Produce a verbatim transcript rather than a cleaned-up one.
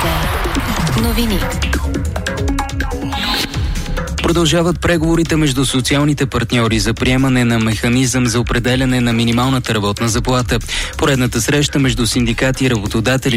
Новини. Продължават преговорите между социалните партньори за приемане на механизъм за определяне на минималната работна заплата. Поредната среща между синдикати и работодатели